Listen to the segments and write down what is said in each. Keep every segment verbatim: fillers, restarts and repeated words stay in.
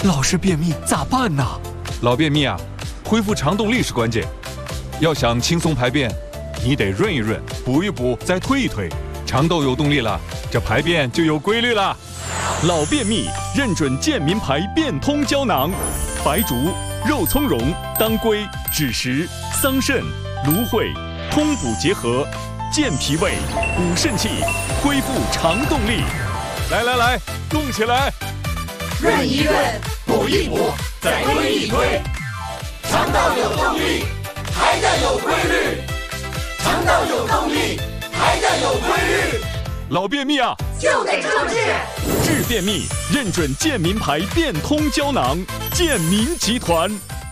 老是便秘咋办呢？ 老便秘啊，恢复肠动力是关键。要想轻松排便，你得润一润，补一补，再推一推，肠道有动力了，这排便就有规律了。 老便秘认准健民牌变通胶囊，白术、肉苁蓉、当归、枳实、桑葚、芦荟，通补结合，健脾胃，补肾气，恢复肠动力。 来来来，动起来！ 润一润，补一补，再推一推，肠道有动力，排便有规律，肠道有动力，排便有规律。 老便秘啊， 就得这么治。 治便秘认准健民牌变通胶囊，健民集团。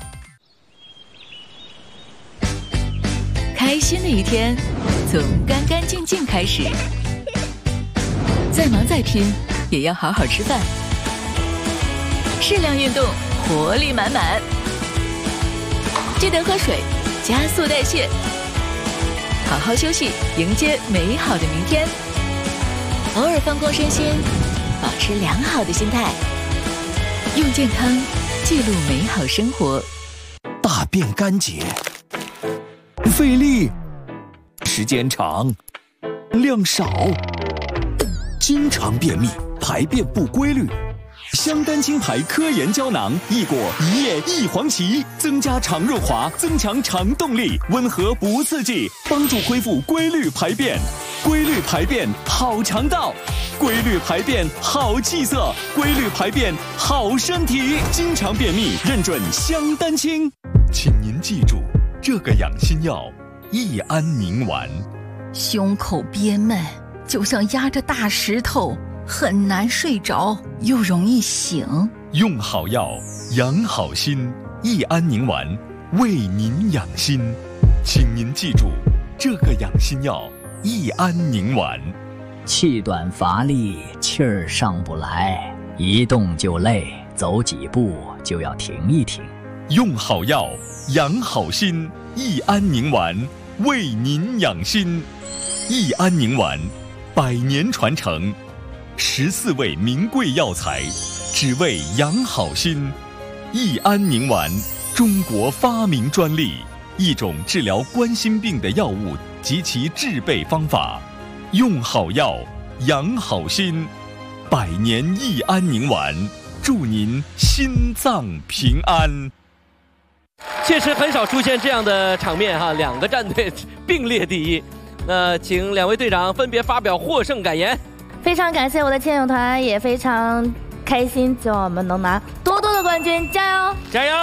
开心的一天，从干干净净开始。再忙再拼，也要好好吃饭。适量运动，活力满满。记得喝水，加速代谢。好好休息，迎接美好的明天。偶尔放空身心，保持良好的心态。用健康记录美好生活。 大便干结，费力，时间长，量少，经常便秘，排便不规律。香丹青牌科研胶囊，一果一叶一黄芪，增加肠润滑，增强肠动力，温和不刺激，帮助恢复规律排便。规律排便好肠道，规律排便好气色，规律排便好身体。经常便秘认准香丹青。 请您记住这个养心药：益安宁丸。 胸口憋闷，就像压着大石头，很难睡着，又容易醒。 用好药，养好心。益安宁丸为您养心，请您记住这个养心药：益安宁丸。 气短乏力，气儿上不来，一动就累，走几步就要停一停。 用好药，养好心。益安宁丸为您养心。益安宁丸，百年传承，十四味名贵药材，只为养好心。益安宁丸，中国发明专利，一种治疗冠心病的药物及其制备方法。用好药，养好心。百年益安宁丸，祝您心脏平安。 确实很少出现这样的场面哈，两个战队并列第一。那请两位队长分别发表获胜感言。 非常感谢我的亲友团，也非常开心，希望我们能拿多多的冠军，加油！ 加油！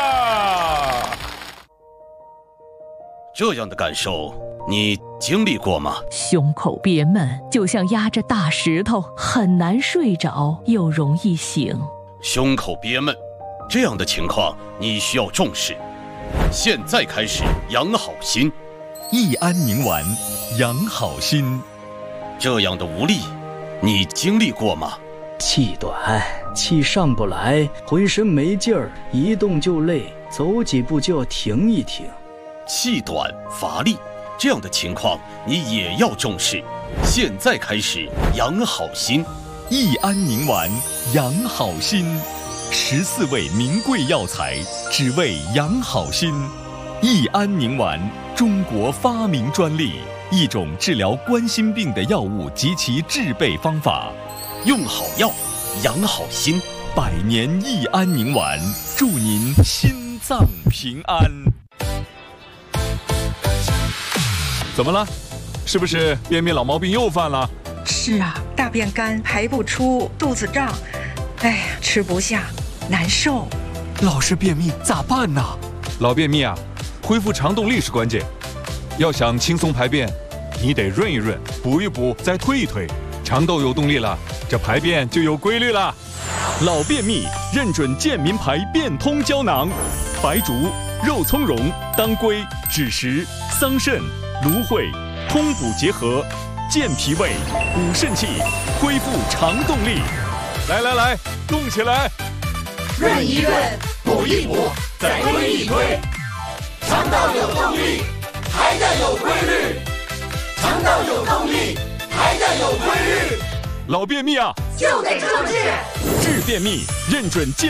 这样的感受你经历过吗？ 胸口憋闷，就像压着大石头，很难睡着，又容易醒。 胸口憋闷，这样的情况你需要重视。现在开始养好心。 益安宁丸，养好心。 这样的无力，你经历过吗？ 气短，气上不来，浑身没劲儿，一动就累，走几步就要停一停。 气短乏力，这样的情况你也要重视。现在开始养好心。 益安宁丸，养好心。十四味名贵药材，只为养好心。益安宁丸，中国发明专利，一种治疗冠心病的药物及其制备方法。 用好药，养好心。 百年益安宁丸，祝您心脏平安。 怎么了？是不是便秘老毛病又犯了？ 是啊，大便干，排不出，肚子胀，哎呀，吃不下，难受。 老是便秘咋办呢？ 老便秘啊，恢复肠动力是关键。要想轻松排便，你得润一润，补一补，再推一推，肠道有动力了，这排便就有规律了。 老便秘认准健民牌变通胶囊，白术、肉苁蓉、当归、枳实、桑葚、芦荟，通补结合，健脾胃，补肾气，恢复肠动力。 来来来，动起来！ 润一润，补一补，再推一推，肠道有动力，排便有规律，肠道有动力，排便有规律。 老便秘啊， 就得这么治。 治便秘认准健